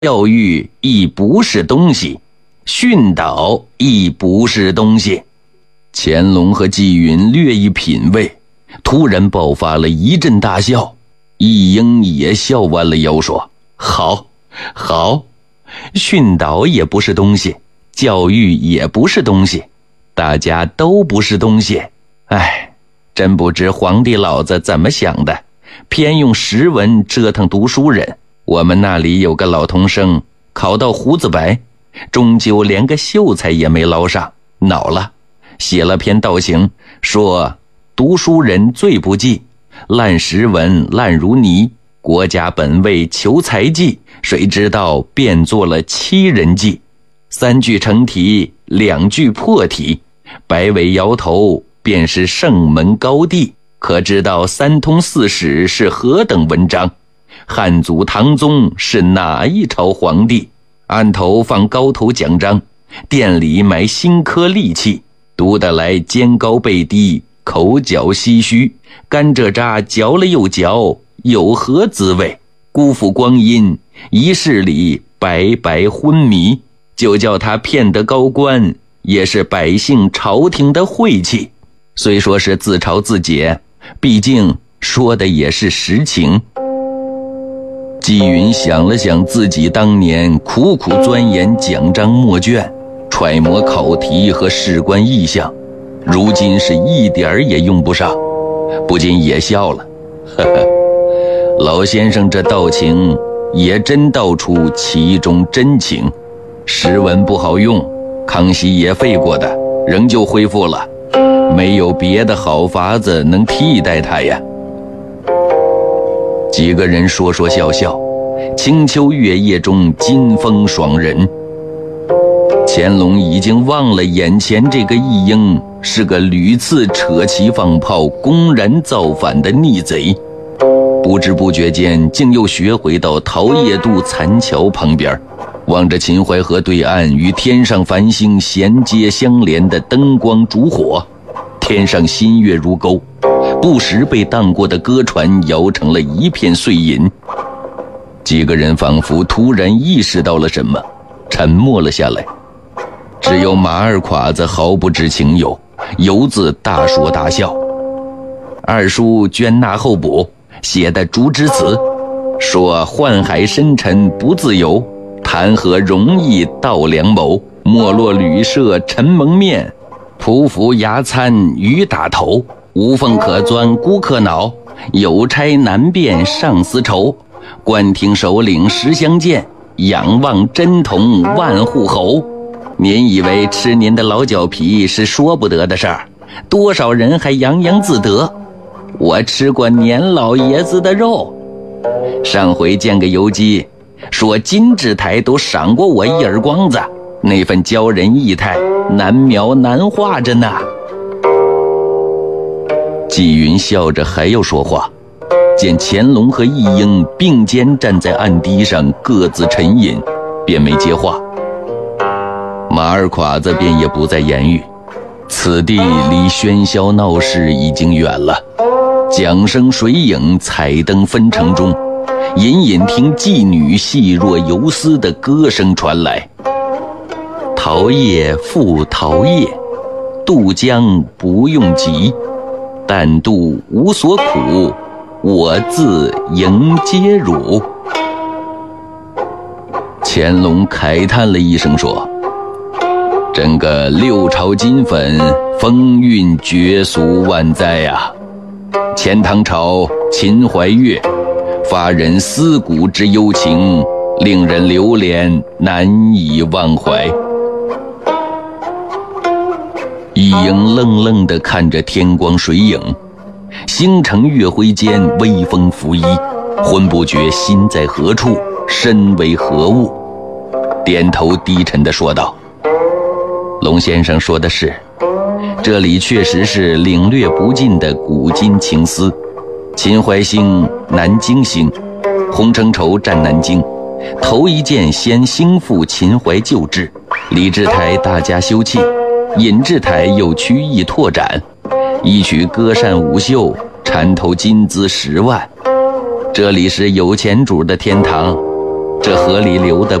教育亦不是东西，训导亦不是东西。乾隆和纪云略一品味，突然爆发了一阵大笑。一英也笑弯了腰说：好，训导也不是东西，教育也不是东西，大家都不是东西。哎，真不知皇帝老子怎么想的，偏用识文折腾读书人。我们那里有个老童生，考到胡子白，终究连个秀才也没捞上，恼了，写了篇道行，说读书人最不济，烂识文烂如泥，国家本为求才计，谁知道变作了欺人计。3句成题，2句破题，摆尾摇头便是圣门高第，可知道3通4史是何等文章。汉祖唐宗是哪一朝皇帝？案头放高头奖章，店里买新科利器，读得来肩高背低，口角唏嘘，甘蔗渣嚼了又嚼，有何滋味？辜负光阴，一世里白白昏迷，就叫他骗得高官，也是百姓朝廷的晦气。虽说是自嘲自解，毕竟说的也是实情。纪云想了想自己当年苦苦钻研奖章墨卷，揣摩考题和事关意象，如今是一点儿也用不上，不禁也笑了。呵呵，老先生这道情也真道出其中真情。识文不好用，康熙也废过的，仍旧恢复了，没有别的好法子能替代它呀。几个人说说笑笑，清秋月夜中金风爽人。乾隆已经忘了眼前这个义英是个屡次扯旗放炮公然造反的逆贼，不知不觉间竟又学回到桃叶渡残桥旁边，望着秦淮河对岸与天上繁星衔接相连的灯光烛火，天上新月如钩，不时被荡过的歌船摇成了一片碎银。几个人仿佛突然意识到了什么，沉默了下来。只有马二侉子毫不知情由，犹自大说大笑。二叔捐纳后补写的竹枝词，说宦海深沉不自由，谈何容易到良谋，没落旅社尘蒙面，匍匐牙参鱼打头，无缝可钻孤客脑，有差难辨上司愁，官厅首领时相见，仰望真童万户侯。您以为吃您的老脚皮是说不得的事儿，多少人还洋洋自得。我吃过年老爷子的肉，上回见个游击，说金枝台都赏过我一耳光子，那份骄人意态，难描难画着呢。纪云笑着还要说话，见乾隆和义英并肩站在案堤上各自沉吟，便没接话。马二侉子便也不再言语，此地离喧嚣闹市已经远了，桨声水影彩灯纷呈中，隐隐听妓女细若游丝的歌声传来。桃叶复桃叶，渡江不用急，但渡无所苦，我自迎接汝。乾隆慨叹了一声说：真个六朝金粉，风韵绝俗万载呀！前唐朝秦淮乐，发人思古之幽情，令人流连难以忘怀。一英愣愣地看着天光水影，星辰月辉间微风拂衣，浑不觉心在何处，身为何物，点头低沉地说道：龙先生说的是，这里确实是领略不尽的古今情思。秦淮兴，南京兴，洪承畴占南京，头一件先兴复秦淮旧制，李治台大加修葺，尹治台又曲意拓展，一曲歌扇舞秀，缠头金资10万。这里是有钱主的天堂， 这河里流的